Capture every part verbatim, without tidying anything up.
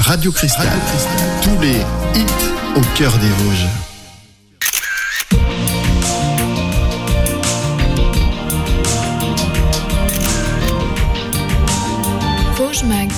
Radio Cristal. Radio Cristal. Tous les hits au cœur des Vosges. Vosges Mag.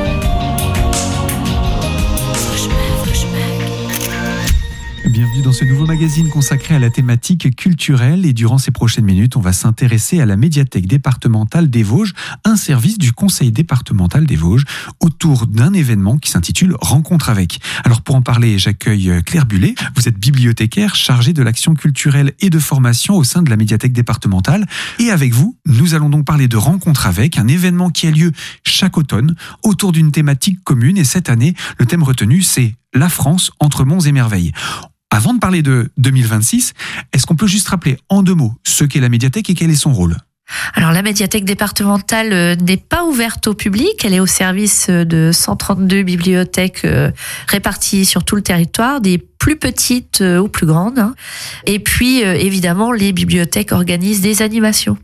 Bienvenue dans ce nouveau magazine consacré à la thématique culturelle et durant ces prochaines minutes, on va s'intéresser à la médiathèque départementale des Vosges, un service du conseil départemental des Vosges autour d'un événement qui s'intitule Rencontre avec. Alors pour en parler, j'accueille Claire Bullet. Vous êtes bibliothécaire chargée de l'action culturelle et de formation au sein de la médiathèque départementale. Et avec vous, nous allons donc parler de Rencontre avec, un événement qui a lieu chaque automne autour d'une thématique commune. Et cette année, le thème retenu, c'est la France entre monts et merveilles. Avant de parler de deux mille vingt-six, est-ce qu'on peut juste rappeler en deux mots ce qu'est la médiathèque et quel est son rôle ? Alors la médiathèque départementale n'est pas ouverte au public, elle est au service de cent trente-deux bibliothèques réparties sur tout le territoire, des plus petites aux plus grandes. Et puis évidemment, les bibliothèques organisent des animations.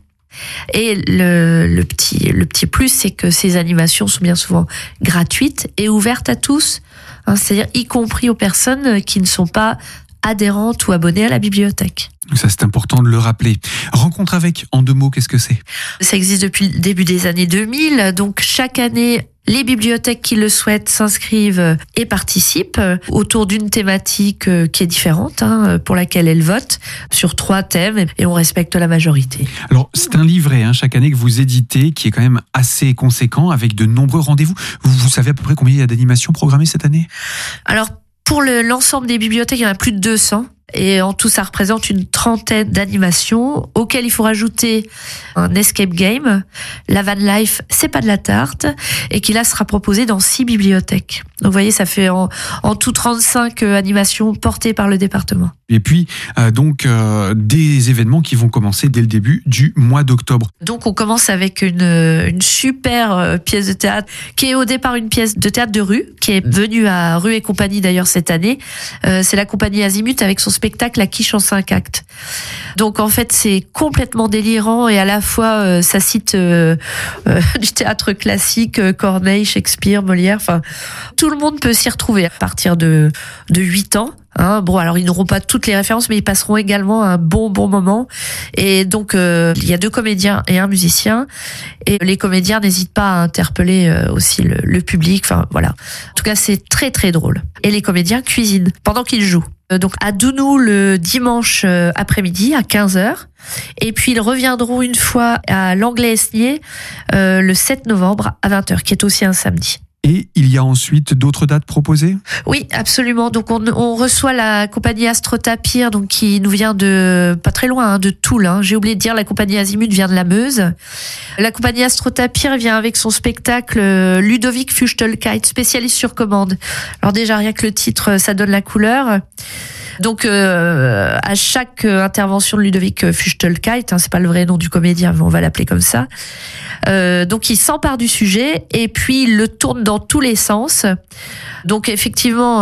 Et le, le petit le petit plus, c'est que ces animations sont bien souvent gratuites et ouvertes à tous, hein, c'est-à-dire y compris aux personnes qui ne sont pas adhérentes ou abonnées à la bibliothèque. Ça, c'est important de le rappeler. Rencontre avec, en deux mots, qu'est-ce que c'est ? Ça existe depuis le début des années deux mille, donc chaque année, les bibliothèques qui le souhaitent s'inscrivent et participent autour d'une thématique qui est différente, hein, pour laquelle elles votent, sur trois thèmes, et on respecte la majorité. Alors, c'est un livret, hein, chaque année que vous éditez, qui est quand même assez conséquent, avec de nombreux rendez-vous. Vous, vous savez à peu près combien il y a d'animations programmées cette année ? Alors, pour le, l'ensemble des bibliothèques, il y en a plus de deux cents. Et en tout, ça représente une trentaine d'animations auxquelles il faut rajouter un escape game. La van life, c'est pas de la tarte, et qui là sera proposé dans six bibliothèques. Donc vous voyez, ça fait en, en tout trente-cinq animations portées par le département. Et puis, euh, donc, euh, des événements qui vont commencer dès le début du mois d'octobre. Donc on commence avec une, une super pièce de théâtre, qui est au départ une pièce de théâtre de rue, qui est venue à Rue et Compagnie d'ailleurs cette année. Euh, c'est la compagnie Azimut avec son spectacle La Quiche en cinq actes. Donc en fait c'est complètement délirant et à la fois euh, ça cite euh, euh, du théâtre classique, euh, Corneille, Shakespeare, Molière, enfin tout le monde peut s'y retrouver à partir de, de huit ans. Hein, bon, alors ils n'auront pas toutes les références, mais ils passeront également un bon bon moment. Et donc euh, il y a deux comédiens et un musicien. Et les comédiens n'hésitent pas à interpeller euh, aussi le, le public. Enfin voilà. En tout cas, c'est très très drôle. Et les comédiens cuisinent pendant qu'ils jouent. Euh, donc à Dounou le dimanche euh, après-midi à quinze heures. Et puis ils reviendront une fois à l'Anglais-Esnier euh, le sept novembre à vingt heures, qui est aussi un samedi. Et il y a ensuite d'autres dates proposées ? Oui, absolument. Donc on, on reçoit la compagnie Astrotapir, donc qui nous vient de pas très loin, hein, de Toul. Hein. J'ai oublié de dire, la compagnie Azimut vient de la Meuse. La compagnie Astrotapir vient avec son spectacle Ludovic Fuchtelkite, spécialiste sur commande. Alors déjà rien que le titre, ça donne la couleur. Donc euh, à chaque intervention de Ludovic Fuchtelkite, hein, c'est pas le vrai nom du comédien, mais on va l'appeler comme ça. Euh, donc il s'empare du sujet et puis il le tourne dans tous les sens. Donc effectivement,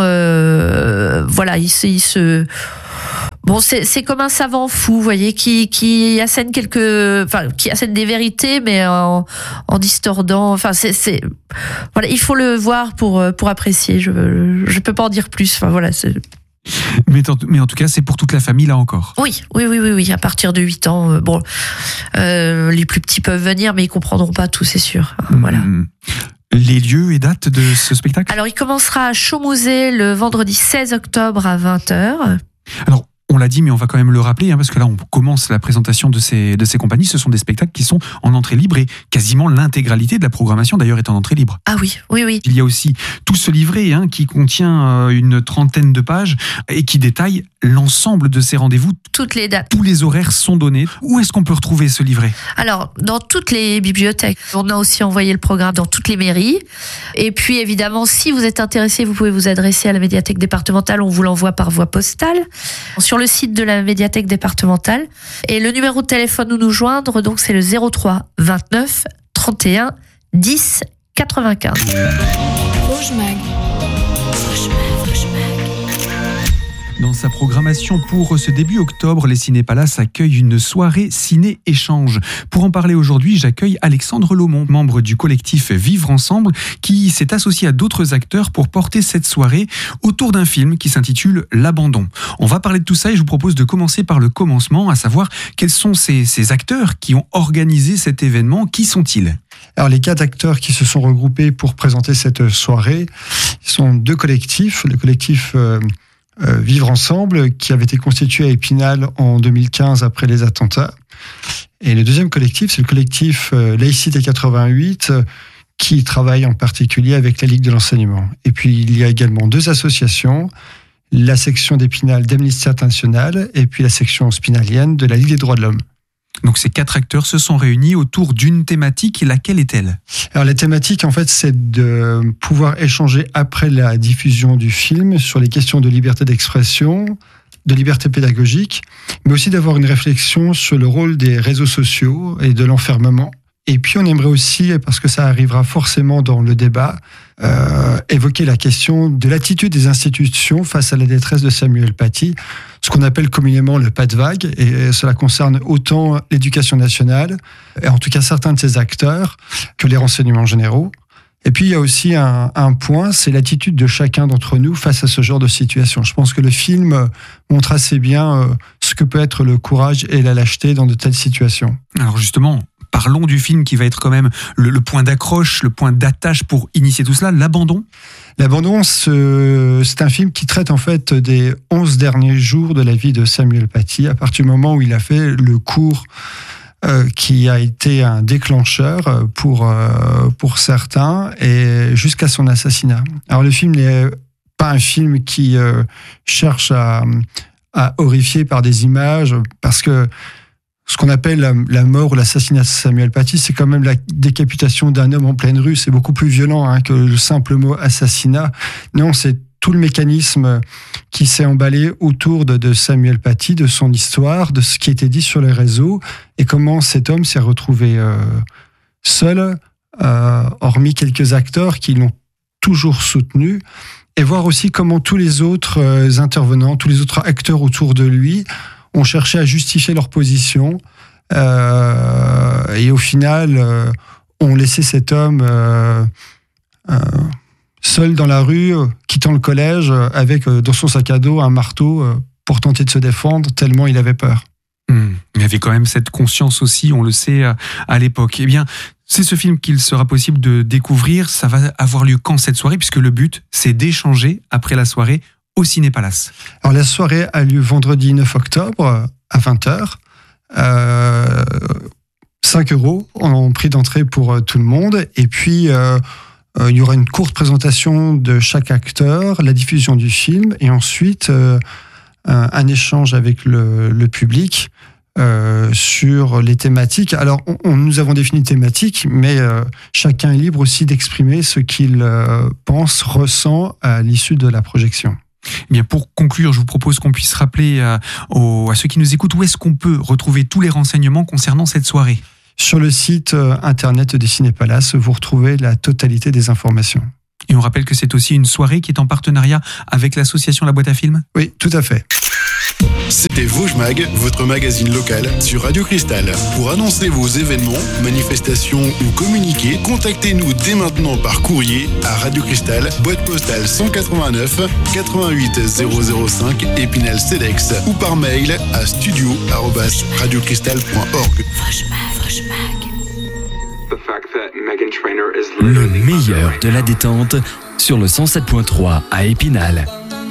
euh, voilà, il se, il se bon, c'est, c'est comme un savant fou, vous voyez, qui qui assène quelques, enfin, qui assène des vérités, mais en, en distordant. Enfin, c'est, c'est, voilà, il faut le voir pour pour apprécier. Je je peux pas en dire plus. Enfin voilà, c'est. Mais, mais en tout cas, c'est pour toute la famille, là encore. Oui, oui, oui, oui, oui. À partir de huit ans, euh, bon, euh, les plus petits peuvent venir, mais ils comprendront pas tout, c'est sûr. Voilà. Mmh. Les lieux et dates de ce spectacle ? Alors, il commencera à Chaumouzet le vendredi seize octobre à vingt heures. Alors, on l'a dit, mais on va quand même le rappeler, hein, parce que là, on commence la présentation de ces, de ces compagnies. Ce sont des spectacles qui sont en entrée libre et quasiment l'intégralité de la programmation, d'ailleurs, est en entrée libre. Ah oui, oui, oui. Il y a aussi tout ce livret hein, qui contient euh, une trentaine de pages et qui détaille l'ensemble de ces rendez-vous. Toutes les dates. Tous les horaires sont donnés. Où est-ce qu'on peut retrouver ce livret ? Alors, dans toutes les bibliothèques. On a aussi envoyé le programme dans toutes les mairies. Et puis, évidemment, si vous êtes intéressé, vous pouvez vous adresser à la médiathèque départementale. On vous l'envoie par voie postale. Sur le site de la médiathèque départementale. Et le numéro de téléphone où nous joindre, donc, c'est le zéro trois vingt-neuf trente et un dix quatre-vingt-quinze. Vosges Mag. Vosges Mag. Vosges Mag. Dans sa programmation pour ce début octobre, les Cinépalaces accueillent une soirée ciné-échange. Pour en parler aujourd'hui, j'accueille Alexandre Lomont, membre du collectif Vivre Ensemble, qui s'est associé à d'autres acteurs pour porter cette soirée autour d'un film qui s'intitule L'Abandon. On va parler de tout ça et je vous propose de commencer par le commencement, à savoir quels sont ces, ces acteurs qui ont organisé cet événement. Qui sont-ils ? Alors les quatre acteurs qui se sont regroupés pour présenter cette soirée sont deux collectifs. Le collectif euh, euh, Vivre Ensemble, qui avait été constitué à Épinal en deux mille quinze après les attentats. Et le deuxième collectif, c'est le collectif euh, Laïcité quatre-vingt-huit, euh, qui travaille en particulier avec la Ligue de l'enseignement. Et puis il y a également deux associations, la section d'Épinal d'Amnesty International et puis la section spinalienne de la Ligue des droits de l'homme. Donc ces quatre acteurs se sont réunis autour d'une thématique. Laquelle est-elle ? Alors la thématique, en fait, c'est de pouvoir échanger après la diffusion du film sur les questions de liberté d'expression, de liberté pédagogique, mais aussi d'avoir une réflexion sur le rôle des réseaux sociaux et de l'enfermement. Et puis on aimerait aussi, parce que ça arrivera forcément dans le débat, euh, évoquer la question de l'attitude des institutions face à la détresse de Samuel Paty, ce qu'on appelle communément le pas de vague, et cela concerne autant l'éducation nationale, et en tout cas certains de ses acteurs, que les renseignements généraux. Et puis il y a aussi un, un point, c'est l'attitude de chacun d'entre nous face à ce genre de situation. Je pense que le film montre assez bien ce que peut être le courage et la lâcheté dans de telles situations. Alors justement, parlons du film qui va être quand même le, le point d'accroche, le point d'attache pour initier tout cela, L'Abandon. L'Abandon, c'est un film qui traite en fait des onze derniers jours de la vie de Samuel Paty, à partir du moment où il a fait le cours euh, qui a été un déclencheur pour, euh, pour certains, et jusqu'à son assassinat. Alors le film n'est pas un film qui euh, cherche à, à horrifier par des images, parce que ce qu'on appelle la, la mort ou l'assassinat de Samuel Paty, c'est quand même la décapitation d'un homme en pleine rue. C'est beaucoup plus violent hein, que le simple mot assassinat. Non, c'est tout le mécanisme qui s'est emballé autour de, de Samuel Paty, de son histoire, de ce qui était dit sur les réseaux, et comment cet homme s'est retrouvé euh, seul, euh, hormis quelques acteurs qui l'ont toujours soutenu, et voir aussi comment tous les autres euh, intervenants, tous les autres acteurs autour de lui ont cherché à justifier leur position euh, et au final euh, ont laissé cet homme euh, euh, seul dans la rue, euh, quittant le collège avec euh, dans son sac à dos un marteau euh, pour tenter de se défendre tellement il avait peur. Mmh. Il y avait quand même cette conscience aussi, on le sait, à l'époque. Eh bien, c'est ce film qu'il sera possible de découvrir. Ça va avoir lieu quand cette soirée, puisque le but, c'est d'échanger après la soirée au Cinépalace. Alors la soirée a lieu vendredi neuf octobre à vingt heures. Euh, cinq euros en prix d'entrée pour tout le monde. Et puis, euh, euh, il y aura une courte présentation de chaque acteur, la diffusion du film, et ensuite euh, un, un échange avec le, le public euh, sur les thématiques. Alors, on, on, nous avons défini thématiques, mais euh, chacun est libre aussi d'exprimer ce qu'il euh, pense, ressent à l'issue de la projection. Eh bien, pour conclure, je vous propose qu'on puisse rappeler à, aux, à ceux qui nous écoutent où est-ce qu'on peut retrouver tous les renseignements concernant cette soirée. Sur le site internet des Cinépalaces, vous retrouvez la totalité des informations. Et on rappelle que c'est aussi une soirée qui est en partenariat avec l'association La Boîte à Films ? Oui, tout à fait. C'était Vosges Mag, votre magazine local sur Radio Cristal. Pour annoncer vos événements, manifestations ou communiquer, contactez-nous dès maintenant par courrier à Radio Cristal, boîte postale cent quatre-vingt-neuf quatre-vingt-huit zéro zéro cinq Épinal Cedex, ou par mail à studio arobase radiocristal point org. Le meilleur de la détente sur le cent sept point trois à Épinal.